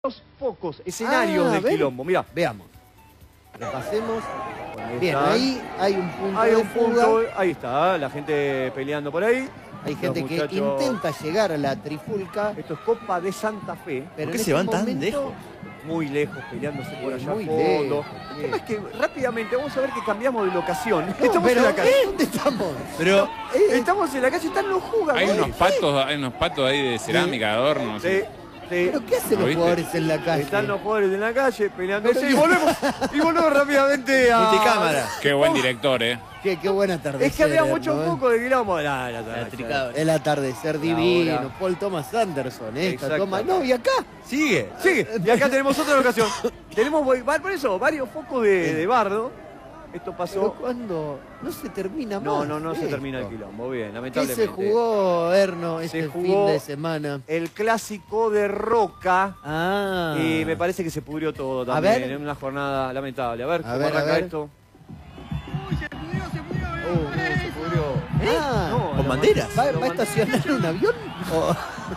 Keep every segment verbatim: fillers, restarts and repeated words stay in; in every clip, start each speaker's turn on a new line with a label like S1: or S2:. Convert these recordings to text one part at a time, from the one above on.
S1: Los pocos escenarios
S2: ah,
S1: del
S2: ¿ven?
S1: quilombo, mirá.
S2: Veamos. Repasemos.
S1: Ahí
S2: Bien,
S1: está.
S2: ahí hay un punto
S1: Hay
S2: de
S1: un punto,
S2: fuga.
S1: ahí está, la gente peleando por ahí.
S2: Hay gente
S1: muchachos...
S2: que intenta llegar a la trifulca.
S1: Esto es Copa de Santa Fe.
S2: Pero
S3: ¿Por qué
S2: en
S3: se van
S2: este
S3: tan
S2: momento...
S3: lejos?
S1: Muy lejos, peleándose por allá
S2: Muy
S1: a fondo.
S2: lejos,
S1: El tema es que rápidamente vamos a ver que cambiamos de locación.
S2: No,
S1: estamos
S2: pero,
S1: en la calle.
S2: ¿eh? ¿Dónde estamos?
S3: Pero
S2: Eh,
S1: Estamos en la calle, están los jugadores.
S4: Hay unos patos, hay unos patos ahí de cerámica, de adorno.
S1: Sí,
S4: así.
S1: sí.
S2: ¿Pero qué hacen
S4: ¿Lo
S2: los
S4: viste?
S2: jugadores en la calle?
S1: Están los jugadores en la calle peleándose
S2: Pero-
S1: y volvemos, y volvemos rápidamente a...
S3: multicámara.
S4: Qué buen director, ¿eh?
S2: Qué, qué buena tarde.
S1: Es que había mucho un poco de quilombo. La, la, la,
S3: Tricado.
S2: El atardecer
S1: La
S2: divino,
S1: hora.
S2: Paul Thomas Anderson, esta
S1: Exacto.
S2: toma. No, y acá.
S3: Sigue.
S1: Sigue, y acá tenemos otra locación. Tenemos, por eso, varios focos de, de bardo. Esto
S2: Pero
S1: pasó...
S2: cuando no se termina más.
S1: No, no, no se
S2: esto.
S1: termina el quilombo. Bien,
S2: ¿Qué
S1: lamentablemente.
S2: se jugó, Erno, este
S1: Se jugó
S2: fin de semana?
S1: el clásico de Roca.
S2: Ah.
S1: Y me parece que se pudrió todo
S2: A
S1: también.
S2: ver.
S1: En una jornada lamentable. A ver,
S2: A
S1: ¿cómo
S2: ver, a
S1: arranca
S2: ver.
S1: esto?
S2: Uh,
S1: Se pudrió.
S2: Ah,
S1: No,
S3: ¿con
S1: lo
S3: banderas?
S2: ¿va,
S1: lo
S2: va a
S1: mandé-
S2: estacionar un avión? ¿O-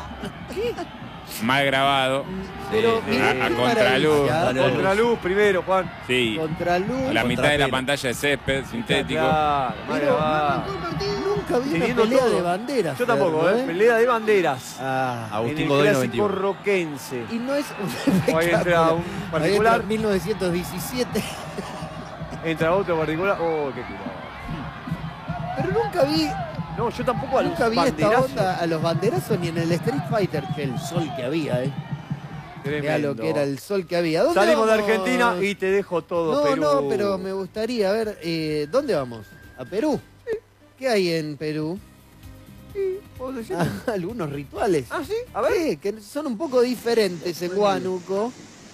S4: Mal grabado.
S2: Pero
S4: Sí,
S2: mirá
S4: a-
S2: qué
S4: a contraluz.
S2: maravilla.
S1: Contraluz primero, Juan.
S4: Sí.
S2: Contraluz.
S4: A la mitad de la
S3: Contrapelo.
S4: pantalla de césped sintético.
S1: Claro, mal
S2: Pero
S1: grabado.
S2: nunca vi una
S1: Teniendo
S2: pelea
S1: todo.
S2: de banderas.
S1: Yo tampoco,
S2: Erno,
S1: ¿eh? Pelea de banderas.
S2: Ah,
S3: Agustín
S1: en el
S3: Godoy
S1: clásico
S3: noventa y uno.
S1: roquense.
S2: y no es un
S1: O ahí entra
S2: espectáculo.
S1: un
S2: Ahí
S1: particular.
S2: entra mil novecientos diecisiete.
S1: Entra otro particular. Oh, qué quilombo.
S2: Pero nunca vi,
S1: No, yo tampoco a los
S2: nunca vi esta
S1: banderazos.
S2: onda a los banderazos ni en el Street Fighter, que el sol que había, ¿eh? Era
S1: Tremendo.
S2: lo que era el sol que había. ¿Dónde
S1: Salimos de
S2: vamos?
S1: Argentina y te dejo todo,
S2: No,
S1: Perú.
S2: no, pero me gustaría ver, eh, ¿dónde vamos? ¿A Perú? ¿Qué hay en Perú?
S1: ¿Puedo decir?
S2: Ah, algunos rituales.
S1: Ah, ¿sí? A ver.
S2: Sí, que son un poco diferentes en Huánuco.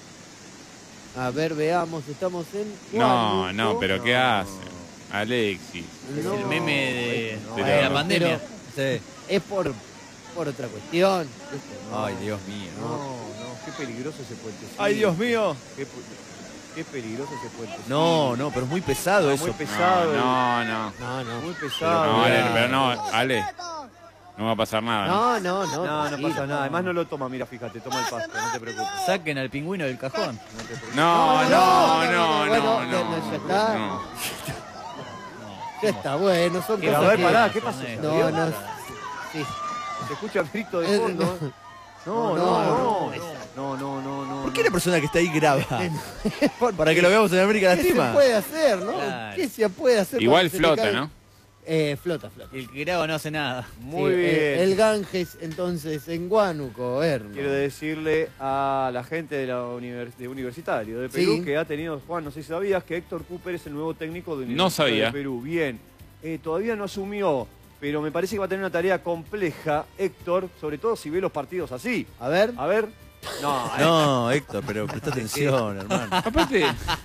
S2: A ver, veamos, estamos en
S4: No,
S2: Huánuco.
S4: no, pero ¿qué
S1: No.
S4: hace? Alexis.
S2: No,
S3: El meme de,
S1: no,
S3: de
S4: bueno,
S3: la pandemia.
S2: pero-
S3: Sí.
S2: Es por, por otra cuestión. ¿viste? No.
S3: Ay, Dios mío.
S1: No, no, qué peligroso ese puente. sí.
S3: Ay, Dios mío.
S1: Qué, pu- qué peligroso ese puente. sí.
S3: No, no, pero es muy pesado
S1: No,
S3: eso.
S1: muy pesado.
S4: No, no.
S2: No, no.
S1: Muy pesado.
S4: No, Ale,
S2: Claro.
S4: pero no, Ale. No va a pasar nada. ¿no?
S2: No, no, no.
S1: No, no
S2: tranquilo.
S1: pasa nada. Además no lo toma, mira, fíjate, toma el pasto, no te preocupes.
S3: Saquen al pingüino del cajón.
S1: No te preocupes.
S4: No, no, no, no,
S2: bueno,
S4: no.
S2: ya está.
S4: no.
S2: Ya está, bueno, son
S1: Pero, a
S2: cosas
S1: ver,
S2: que-
S1: pará, ¿qué pasó?
S2: No, no. Sí.
S1: Se escucha el grito de fondo. ¿eh? No, no,
S2: No,
S1: no.
S2: no,
S1: No, no, no, no.
S3: ¿Por qué la persona que está ahí graba?
S2: Por-
S3: Para que lo veamos en América
S2: ¿Qué se
S3: Latina.
S2: puede hacer, no?
S3: Claro.
S2: ¿Qué se puede hacer?
S4: Igual
S2: cuando se te
S4: flota,
S2: cae?
S4: ¿no?
S2: Eh, flota, flota.
S3: El que graba no hace nada.
S1: Muy
S2: Sí,
S1: bien.
S2: eh, El Ganges, entonces, en Huánuco, Erno.
S1: Quiero decirle a la gente de la univers- de Universitario de Perú
S2: Sí.
S1: que ha tenido, Juan, no sé si sabías, que Héctor Cooper es el nuevo técnico de Universitario
S4: No sabía.
S1: de Perú. Bien, Eh, todavía no asumió, pero me parece que va a tener una tarea compleja, Héctor, sobre todo si ve los partidos así.
S2: A ver.
S1: A ver. No, eh,
S3: No, Héctor, pero presta atención, hermano.
S4: Aparte,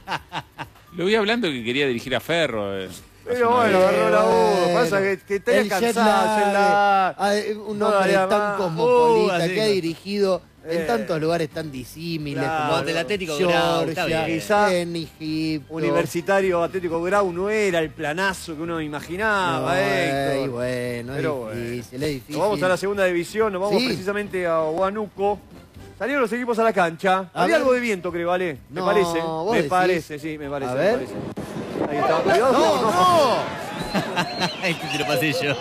S4: lo vi hablando que quería dirigir a Ferro. eh, hace
S1: pero
S4: una
S1: bueno,
S4: vez.
S1: agarró la voz.
S2: Bueno,
S1: Pasa que, que está
S2: el jet
S1: cansado,
S2: lag,
S1: jet lag.
S2: ah, eh, un
S1: No
S2: hombre
S1: daría
S2: tan
S1: más.
S2: cosmopolita
S3: Uh, así
S2: que ha
S3: que-
S2: dirigido
S1: Eh.
S2: en tantos lugares tan disímiles
S1: Claro.
S2: como
S3: Ante el Atlético Grau, está
S2: Georgia,
S3: bien.
S1: Quizá
S2: en Egipto.
S1: Universitario Atlético Grau no era el planazo que uno imaginaba,
S2: No,
S1: Héctor.
S2: y bueno,
S1: Pero
S2: es difícil, es difícil.
S1: Nos vamos a la segunda división, nos vamos
S2: Sí.
S1: precisamente a Huánuco. Salieron los equipos a la cancha.
S2: A
S1: Había
S2: ver.
S1: algo de viento, creo, ¿vale? Me
S2: No,
S1: parece.
S2: ¿vos
S1: Me
S2: decís?
S1: parece, sí, me parece.
S2: A
S1: me
S2: ver.
S1: parece. Ahí está. Cuidado.
S2: ¡No, no!
S3: Este te lo pasé yo.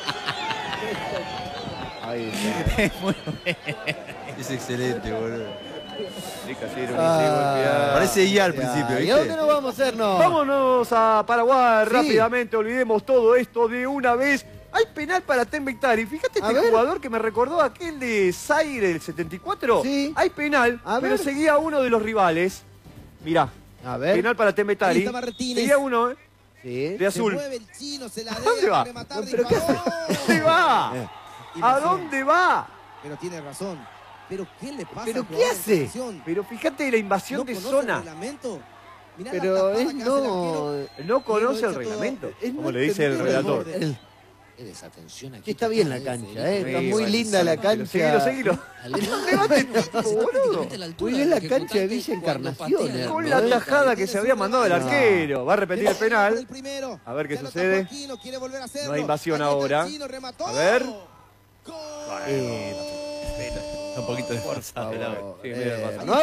S1: Ahí está.
S3: Muy bueno. Es excelente, boludo.
S1: Sí, cayeron,
S2: Ah,
S1: sí, golpearon.
S3: Parece I A al
S2: Ya,
S3: principio,
S2: ¿y a dónde
S3: ¿viste?
S2: nos vamos a hacer, no?
S1: Vámonos a Paraguay
S2: Sí.
S1: rápidamente. Olvidemos todo esto de una vez. Hay penal para Tembectari. Fíjate
S2: A
S1: este
S2: ver.
S1: jugador que me recordó a aquel de Zaire del setenta y cuatro.
S2: Sí.
S1: Hay penal,
S2: A
S1: pero
S2: ver.
S1: seguía a uno de los rivales. Mirá.
S2: A ver.
S1: Penal para
S5: Ahí
S1: Tembectari.
S5: está Martínez.
S1: Seguía uno, ¿eh?
S2: Sí.
S1: De
S5: Se
S1: azul.
S5: mueve el chino, se la
S1: ¿A dónde
S5: deja
S1: va?
S5: para rematar,
S2: No, pero ¿qué
S5: disparó.
S1: ¿Dónde va?
S2: Eh.
S5: Y
S1: ¿A
S5: razón.
S1: dónde va?
S5: Pero tiene razón. ¿Pero qué le pasa
S2: ¿Pero
S5: al
S2: qué
S5: jugador de
S2: hace?
S5: selección?
S1: Pero fíjate la invasión
S5: ¿No
S1: de
S5: conoce el
S1: zona.
S5: reglamento? Mirá la
S2: Pero
S5: tapada
S2: es
S5: que hace el arquero.
S2: no...
S1: No conoce
S5: lo
S1: el
S5: echa todo.
S1: reglamento.
S2: es
S1: Como
S2: no
S1: le dice el
S2: entender
S1: relator.
S2: el-
S5: Qué desatención aquí.
S2: Que está bien la cancha, ¿eh? Está
S1: Sí,
S2: muy
S1: bueno,
S2: linda la
S1: pero
S2: cancha.
S1: Seguilo, seguilo. ¿Dónde va este tipo, boludo?
S2: Muy bien la cancha de Villa Encarnación, ¿eh?
S1: Con
S2: ¿no?
S1: la tajada que se había mandado el
S2: No.
S1: arquero. Va a repetir el penal.
S5: El primero.
S1: A ver qué
S5: Ya lo
S1: sucede.
S5: tapó Aquino, quiere volver a hacerlo.
S1: No hay invasión
S5: Ahí está el
S1: ahora.
S5: chino, remató.
S1: A ver.
S5: Gol.
S2: Eh,
S3: Un poquito de
S2: Por
S3: forzado.
S2: favor.
S1: Sí, medio
S2: Eh,
S1: pasado.
S2: ¿no?